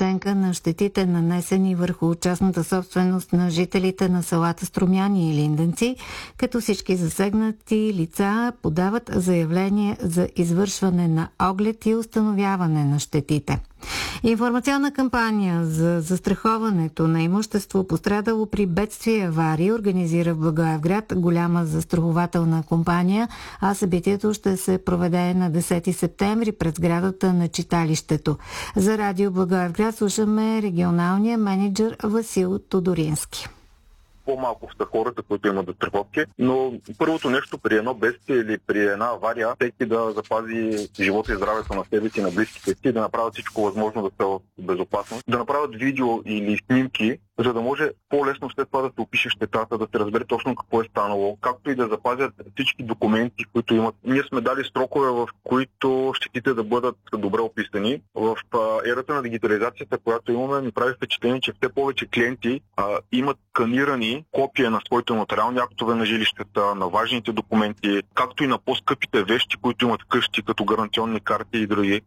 оценка на щетите, нанесени върху частната собственост на жителите на селата Струмяни и Линденци, като всички засегнати лица подават заявление за извършване на оглед и установяване на щетите. Информационна кампания за застраховането на имущество, пострадало при бедствие и аварии, организира в Благоевград голяма застрахователна компания, а събитието ще се проведе на 10 септември пред сградата на читалището. За радио Благоевград слушаме регионалния менеджер Васил Тодорински. По-малко са хората, които имат застраховки, но първото нещо при едно бедствие или при една авария, всеки да запази живота и здравето на себе си, на близките си, да направят всичко възможно да са в безопасност, да направят видео или снимки, за да може по-лесно след това да се опише щетата, да се разбере точно какво е станало, както и да запазят всички документи, които имат. Ние сме дали срокове, в които щетите да бъдат добре описани. В ерата на дигитализацията, която имаме, ми прави впечатление, че все повече клиенти имат сканирани копия на своите нотариални актове на жилищата, на важните документи, както и на по-скъпите вещи, които имат къщи, като гаранционни карти и други.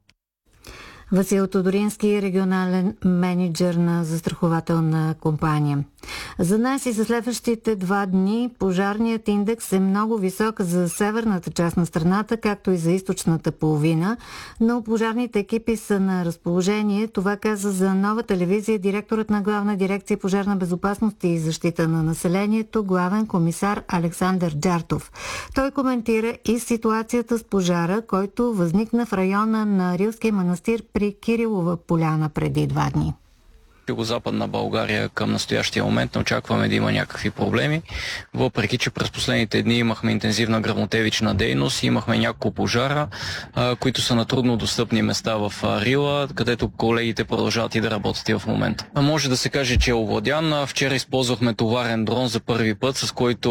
Васил Тодорински, регионален менеджер на застрахователна компания. За нас и за следващите 2 дни пожарният индекс е много висок за северната част на страната, както и за източната половина, но пожарните екипи са на разположение. Това каза за Нова телевизия директорът на Главна дирекция пожарна безопасност и защита на населението, главен комисар Александър Джартов. Той коментира и ситуацията с пожара, който възникна в района на Рилския манастир при Кирилова поляна преди 2 дни. Югозападна България към настоящия момент не очакваме да има някакви проблеми, въпреки че през последните дни имахме интензивна гръмотевична дейност, имахме няколко пожара, които са на трудно достъпни места в Рила, където колегите продължават и да работят и в момента. Може да се каже, че е овладян. Вчера използвахме товарен дрон за първи път,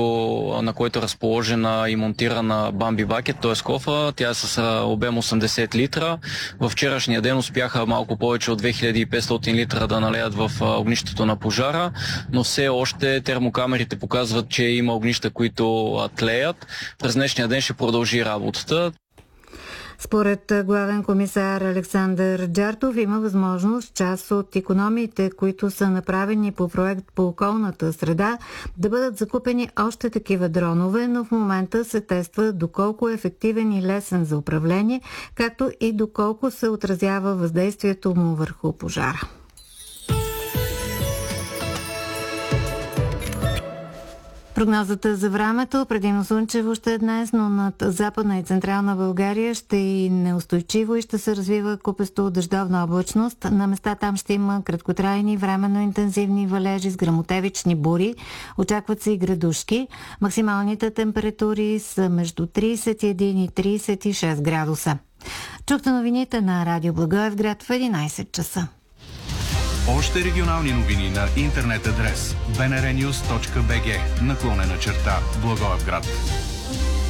на който е разположена и монтирана бамби бакет, т.е. кофа. Тя е с обем 80 литра. Във вчерашния ден успяха малко повече от 2500 литра да налеят в огнището на пожара, но все още термокамерите показват, че има огнища, които тлеят. През днешния ден ще продължи работата. Според главен комисар Александър Джартов има възможност част от икономиите, които са направени по проект по околната среда, да бъдат закупени още такива дронове, но в момента се тества доколко е ефективен и лесен за управление, както и доколко се отразява въздействието му върху пожара. Прогнозата за времето, предимно слънчево ще е днес, но над Западна и Централна България ще и неустойчиво и ще се развива купесто дъждовна облачност. На места там ще има краткотрайни, временно интензивни валежи с гръмотевични бури. Очакват се и градушки. Максималните температури са между 31 и 36 градуса. Чухте новините на Радио Благоевград в 11 часа. Още регионални новини на интернет адрес bnrnews.bg /Благоевград.